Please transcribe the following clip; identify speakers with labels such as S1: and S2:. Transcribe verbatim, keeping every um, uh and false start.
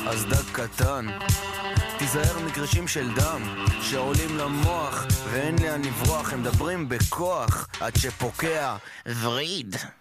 S1: אז דג קטן, תיזהר מקרשים של דם שעולים למוח ואין לאן לברוח, הם מדברים בכוח עד שפוקע וריד.